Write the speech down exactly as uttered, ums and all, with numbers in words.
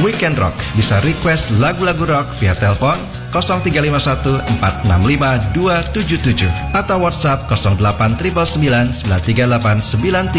Weekend Rock. Bisa request lagu-lagu rock via telepon nol tiga lima satu empat enam lima dua tujuh tujuh atau WhatsApp nol delapan sembilan sembilan sembilan tiga delapan sembilan tiga